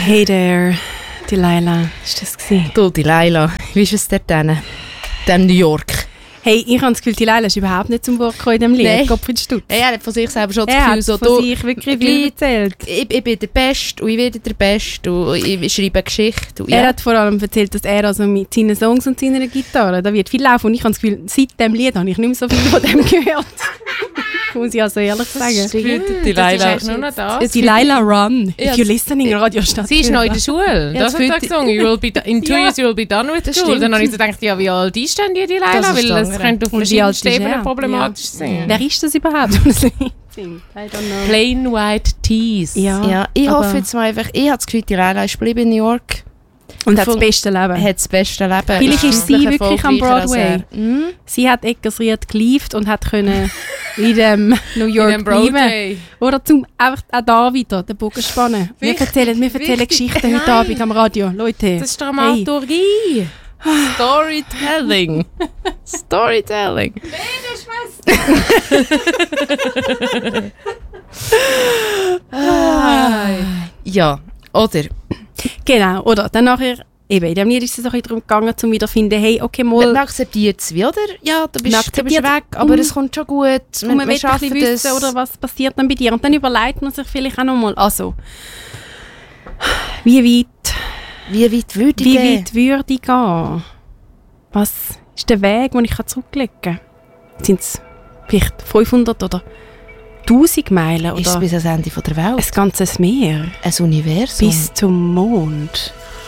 Hey there, Delilah. Ist das gewesen? Du, Delilah, wie ist es dort denn? Dem New York? Hey, ich habe das Gefühl, Delilah ist überhaupt nicht zum Wort gekommen in diesem Lied. Nein. Gottfried Stutz. Er hat von sich selber schon das Er Gefühl, hat so, von sich wirklich viel erzählt. Ich bin der Beste und ich werde der Beste und ich schreibe eine Geschichte. Und Er hat vor allem erzählt, dass er also mit seinen Songs und seiner Gitarre, da wird viel laufen. Und ich habe das Gefühl, seit dem Lied habe ich nicht mehr so viel von dem gehört. Muss ich also ehrlich sagen. Delilah. Das ist nur noch das. Delilah Run. Ja, If you're listening, Radiostation. Sie ist noch in der Schule. Ja, Das hat er gesungen. In 2 years you will be done with Das school. stimmt. Dann habe ich so gedacht, ja, wie alt ist denn die Delilah? Das ist Weil das Stange. könnte auf Und wie alt ist verschiedenen Ebenen er? problematisch sein. Wer ist das überhaupt? I don't know. Plain White Tees. Ja, ich aber- hoffe jetzt mal einfach, ich habe das Gefühl, Delilah ist geblieben in New York. Und hat das Von- beste Leben. Hat das beste Leben. Vielleicht ist sie wirklich wirklich am erfolgreicher als Broadway. er. Mhm. Sie hat Eckersried geliebt und hat können in dem New In York dem bleiben. Broadway. Oder zum einfach auch da wieder den Bogen spannen. Wir erzählen wichtig. Geschichten heute Nein. Abend am Radio. Leute. Das ist Dramaturgie. Storytelling. Storytelling. Ja, oder? Genau, oder? Dann nachher, eben, in dem Lied ist es ein bisschen darum gegangen, um wieder zu finden, hey, okay, Man mal, akzeptiert es wie, oder? Ja, du bist akzeptiert weg, aber es kommt schon gut. man will ein schaffen bisschen wissen, oder was passiert dann bei dir. Und dann überlegt man sich vielleicht auch nochmal, also, wie weit würde ich gehen? Was ist der Weg, den ich zurücklegen kann? Sind es vielleicht 500 oder 1000 Meilen Ist es oder bis ans Ende der Welt? ein ganzes Meer Ein Universum? bis zum Mond?